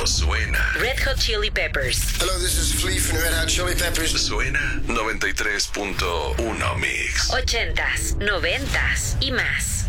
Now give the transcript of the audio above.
Solo suena. Red Hot Chili Peppers. Hello, this is Flea from Red Hot Chili Peppers. Suena 93.1 Mix. 80s, 90s y más.